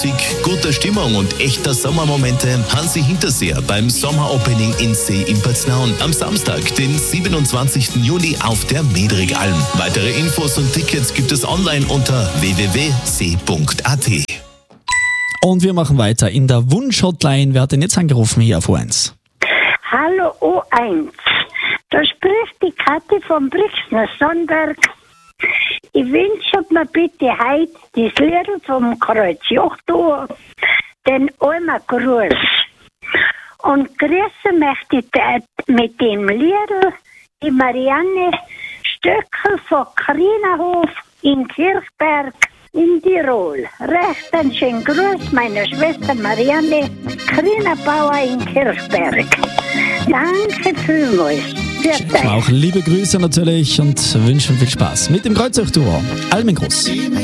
Gute Stimmung und echter Sommermomente haben Sie Hinterseher beim Sommeropening in See im Paznaun am Samstag, den 27. Juni auf der Medrigalm. Weitere Infos und Tickets gibt es online unter www.see.at. Und wir machen weiter in der Wunsch-Hotline. Wer hat denn jetzt angerufen hier auf O1? Hallo O1, da spricht die Kathi von Brixner Sonnberg. Ich wünsche mir bitte heute das Lied vom Kreuzjochtor, den Alma Gruß. Und grüßen möchte ich mit dem Lied die Marianne Stöckel von Krinahof in Kirchberg in Tirol. Recht einen schönen Gruß meiner Schwester Marianne Krinabauer in Kirchberg. Danke vielmals. Auch liebe Grüße natürlich und wünschen viel Spaß mit dem Kreuzjochtor. Almengruß.